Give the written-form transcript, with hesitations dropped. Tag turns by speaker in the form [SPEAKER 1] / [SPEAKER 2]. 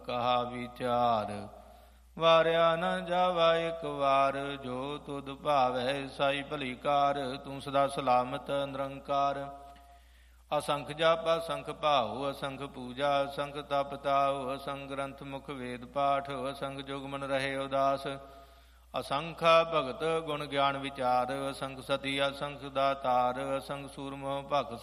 [SPEAKER 1] ਕਹਾ ਵਿਚਾਰ। ਵਾਰਿਆ ਨ ਜਾਵਾ ਇਕ ਵਾਰ, ਜੋ ਤੁਧ ਭਾਵੈ ਸਾਈ ਭਲੀ ਕਾਰ। ਤੂੰ ਸਦਾ ਸਲਾਮਤ ਨਿਰੰਕਾਰ। ਅਸੰਖ ਜਪ ਅਸੰਖ ਭਾਉ, ਅਸੰਖ ਪੂਜਾ ਅਸੰਖ ਤਪ ਤਾਉ। ਅਸੰਖ ਗ੍ਰੰਥ ਮੁਖ ਵੇਦ ਪਾਠ, ਅਸੰਖ ਜੁਗਮਨ ਰਹੇ ਉਦਾਸ। ਅਸੰਖ ਭਗਤ ਗੁਣ ਗਿਆਨ ਵਿਚਾਰ, ਅਸੰਖ ਸਤੀ ਅਸੰਖ ਦਾਤਾਰ। ਅਸੰਖ ਸੂਰਮੁ ਭਗਤ